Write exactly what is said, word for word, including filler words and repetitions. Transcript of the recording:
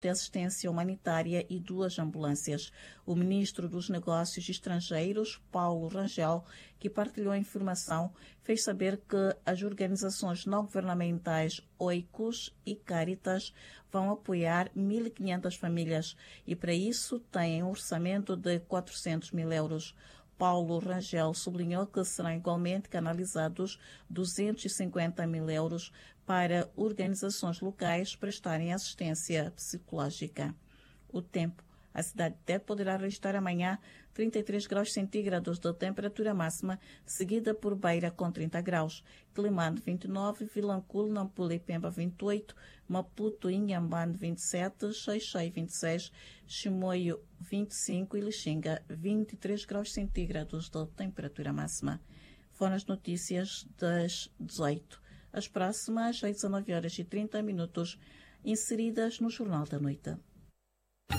de assistência humanitária e duas ambulâncias. O ministro dos Negócios Estrangeiros, Paulo Rangel, que partilhou a informação, fez saber que as organizações não governamentais Oicos e Caritas vão apoiar mil e quinhentas famílias e, para isso, têm um orçamento de quatrocentos mil euros. Paulo Rangel sublinhou que serão igualmente canalizados duzentos e cinquenta mil euros para organizações locais prestarem assistência psicológica. O tempo. A cidade de Tete poderá registrar amanhã trinta e três graus centígrados de temperatura máxima, seguida por Beira com trinta graus, Quelimane vinte e nove, Vilanculo, Nampula e Pemba vinte e oito, Maputo e Inhambane vinte e sete, Xai-Xai vinte e seis, Chimoio vinte e cinco e Lixinga vinte e três graus centígrados de temperatura máxima. Foram as notícias das dezoito. As próximas às dezenove horas e trinta minutos, inseridas no Jornal da Noite.